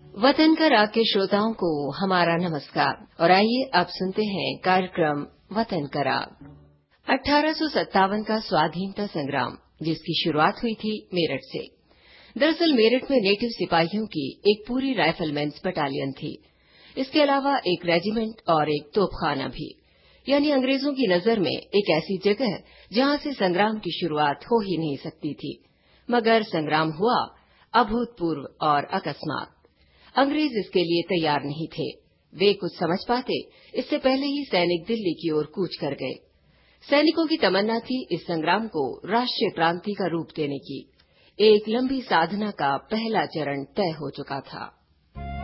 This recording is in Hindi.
वतन का राग के श्रोताओं को हमारा नमस्कार और आइए अब सुनते हैं कार्यक्रम वतन का राग। 1857 का स्वाधीनता संग्राम, जिसकी शुरुआत हुई थी मेरठ से। दरअसल मेरठ में नेटिव सिपाहियों की एक पूरी राइफलमैन्स बटालियन थी। इसके अलावा एक रेजिमेंट और एक तोपखाना भी, यानी अंग्रेजों की नजर में एक ऐसी जगह जहां से संग्राम की शुरुआत हो ही नहीं सकती थी। मगर संग्राम हुआ अभूतपूर्व और अकस्मात। अंग्रेज इसके लिए तैयार नहीं थे। वे कुछ समझ पाते इससे पहले ही सैनिक दिल्ली की ओर कूच कर गए। सैनिकों की तमन्ना थी इस संग्राम को राष्ट्रीय क्रांति का रूप देने की। एक लंबी साधना का पहला चरण तय हो चुका था।